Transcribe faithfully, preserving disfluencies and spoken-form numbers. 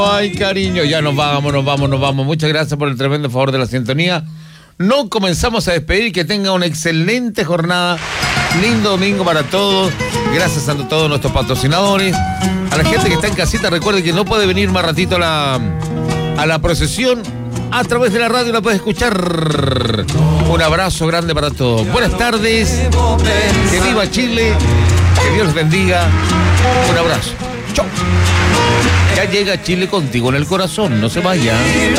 Ay, cariño, ya nos vamos, nos vamos, nos vamos. Muchas gracias por el tremendo favor de la sintonía. No comenzamos a despedir, que tenga una excelente jornada. Lindo domingo para todos. Gracias a todos nuestros patrocinadores. A la gente que está en casita, recuerde que no puede venir más ratito a la, a la procesión. A través de la radio la puede escuchar. Un abrazo grande para todos. Buenas tardes. Que viva Chile. Que Dios bendiga. Un abrazo. Chau. Ya llega Chile contigo en el corazón. No se vaya.